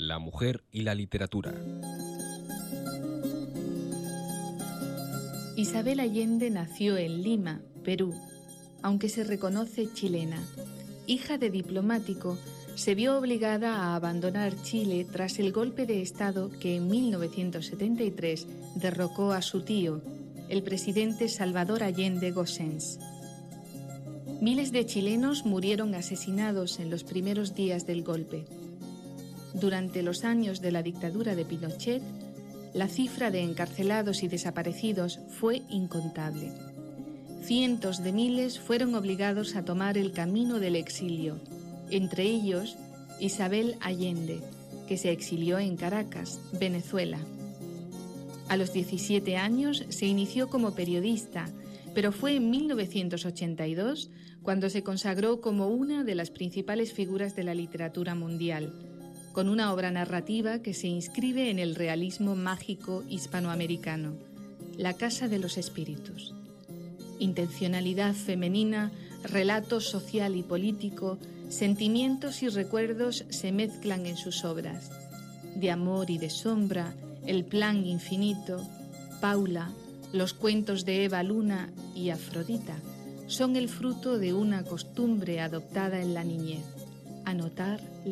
la mujer y la literatura. Isabel Allende nació en Lima, Perú, aunque se reconoce chilena. Hija de diplomático, se vio obligada a abandonar Chile tras el golpe de Estado que en 1973 derrocó a su tío, el presidente Salvador Allende Gossens. Miles de chilenos murieron asesinados en los primeros días del golpe. Durante los años de la dictadura de Pinochet, la cifra de encarcelados y desaparecidos fue incontable. Cientos de miles fueron obligados a tomar el camino del exilio, entre ellos Isabel Allende, que se exilió en Caracas, Venezuela. A los 17 años se inició como periodista, pero fue en 1982 cuando se consagró como una de las principales figuras de la literatura mundial, con una obra narrativa que se inscribe en el realismo mágico hispanoamericano, La Casa de los Espíritus. Intencionalidad femenina, relato social y político, sentimientos y recuerdos se mezclan en sus obras. De amor y de sombra, El plan infinito, Paula, los cuentos de Eva Luna y Afrodita son el fruto de una costumbre adoptada en la niñez: anotar